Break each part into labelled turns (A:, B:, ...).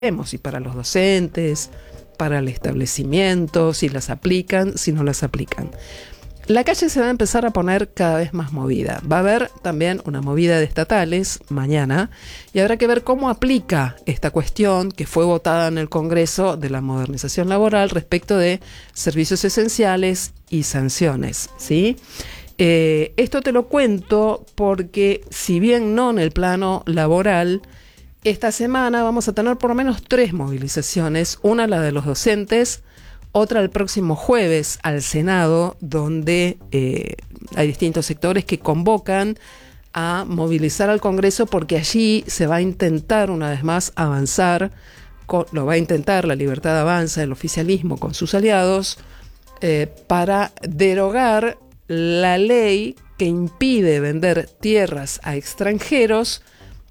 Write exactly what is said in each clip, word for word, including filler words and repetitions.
A: y para los docentes, para el establecimiento, si las aplican, si no las aplican. La calle se va a empezar a poner cada vez más movida. Va a haber también una movida de estatales mañana y habrá que ver cómo aplica esta cuestión que fue votada en el Congreso de la modernización laboral respecto de servicios esenciales y sanciones, ¿sí? Eh, esto te lo cuento porque, si bien no en el plano laboral, esta semana vamos a tener por lo menos tres movilizaciones, una la de los docentes, otra el próximo jueves al Senado, donde eh, hay distintos sectores que convocan a movilizar al Congreso porque allí se va a intentar una vez más avanzar, con, lo va a intentar la Libertad Avanza, el oficialismo con sus aliados, eh, para derogar la ley que impide vender tierras a extranjeros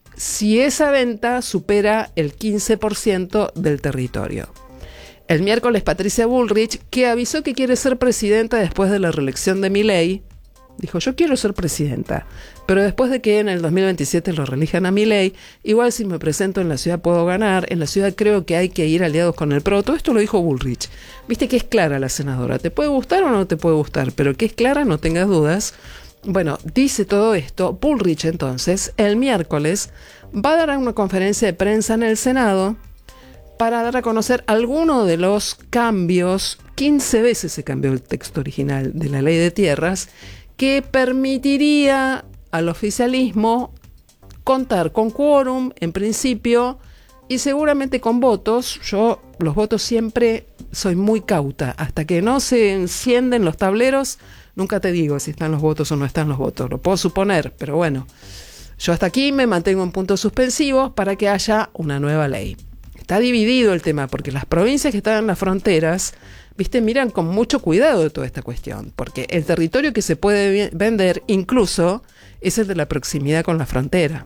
A: si esa venta supera el quince por ciento del territorio. El miércoles Patricia Bullrich, que avisó que quiere ser presidenta después de la reelección de Milei, dijo: yo quiero ser presidenta, pero después de que en el dos mil veintisiete lo reelijan a Milei, igual si me presento en la ciudad puedo ganar, en la ciudad creo que hay que ir aliados con el P R O. Todo esto lo dijo Bullrich. Viste que es clara la senadora, te puede gustar o no te puede gustar, pero que es clara, no tengas dudas. Bueno, dice todo esto. Bullrich entonces el miércoles va a dar una conferencia de prensa en el Senado para dar a conocer algunos de los cambios. quince veces se cambió el texto original de la ley de tierras, que permitiría al oficialismo contar con quórum en principio y seguramente con votos. Yo los votos siempre soy muy cauta, hasta que no se encienden los tableros nunca te digo si están los votos o no están los votos, lo puedo suponer, pero bueno, yo hasta aquí me mantengo en puntos suspensivos para que haya una nueva ley. Está dividido el tema porque las provincias que están en las fronteras, viste, miran con mucho cuidado de toda esta cuestión, porque el territorio que se puede vender incluso es el de la proximidad con la frontera,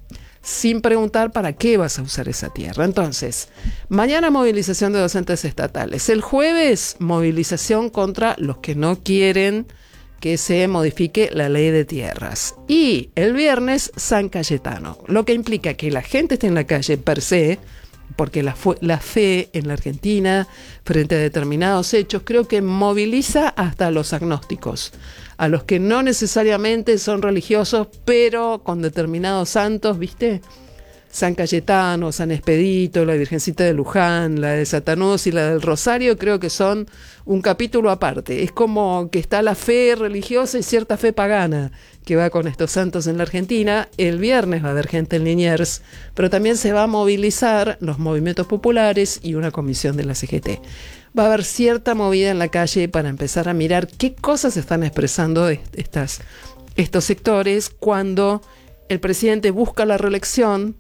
A: sin preguntar para qué vas a usar esa tierra. Entonces, mañana movilización de docentes estatales. El jueves, movilización contra los que no quieren que se modifique la ley de tierras. Y el viernes, San Cayetano, lo que implica que la gente esté en la calle per se, porque la, la fe en la Argentina frente a determinados hechos creo que moviliza hasta a los agnósticos, a los que no necesariamente son religiosos, pero con determinados santos, ¿viste? San Cayetano, San Expedito, la Virgencita de Luján, la de Satanudos y la del Rosario, creo que son un capítulo aparte. Es como que está la fe religiosa y cierta fe pagana que va con estos santos en la Argentina. El viernes va a haber gente en Liniers, pero también se va a movilizar los movimientos populares y una comisión de la C G T. Va a haber cierta movida en la calle para empezar a mirar qué cosas están expresando estas, estos sectores cuando el presidente busca la reelección,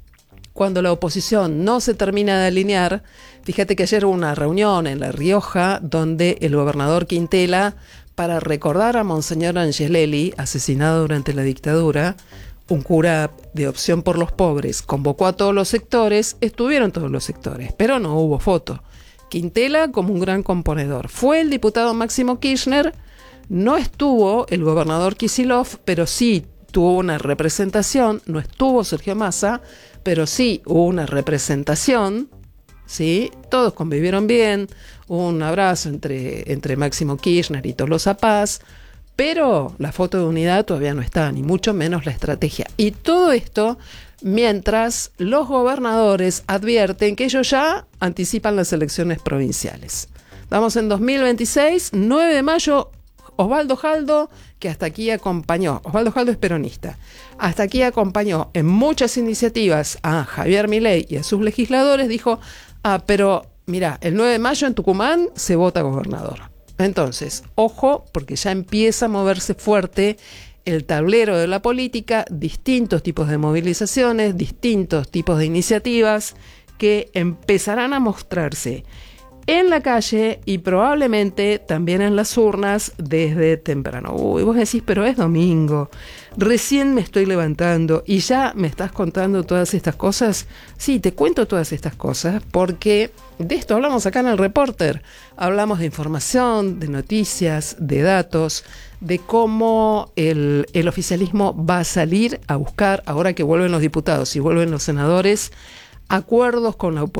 A: cuando la oposición no se termina de alinear. Fíjate que ayer hubo una reunión en La Rioja donde el gobernador Quintela, para recordar a Monseñor Angelelli, asesinado durante la dictadura, un cura de Opción por los Pobres, convocó a todos los sectores, estuvieron todos los sectores, pero no hubo foto. Quintela como un gran componedor. Fue el diputado Máximo Kirchner, no estuvo el gobernador Kicillof, pero sí tuvo una representación, no estuvo Sergio Massa, pero sí hubo una representación, ¿sí? Todos convivieron bien, hubo un abrazo entre, entre Máximo Kirchner y Tolosa Paz, pero la foto de unidad todavía no está, ni mucho menos la estrategia. Y todo esto mientras los gobernadores advierten que ellos ya anticipan las elecciones provinciales. Vamos en dos mil veintiséis, nueve de mayo, Osvaldo Jaldo, que hasta aquí acompañó, Osvaldo Jaldo es peronista, hasta aquí acompañó en muchas iniciativas a Javier Milei y a sus legisladores, dijo: ah, pero mira, el nueve de mayo en Tucumán se vota gobernador. Entonces, ojo, porque ya empieza a moverse fuerte el tablero de la política, distintos tipos de movilizaciones, distintos tipos de iniciativas que empezarán a mostrarse en la calle y probablemente también en las urnas desde temprano. Uy, vos decís, pero es domingo, recién me estoy levantando y ya me estás contando todas estas cosas. Sí, te cuento todas estas cosas porque de esto hablamos acá en El Reporter. Hablamos de información, de noticias, de datos, de cómo el, el oficialismo va a salir a buscar, ahora que vuelven los diputados y vuelven los senadores, acuerdos con la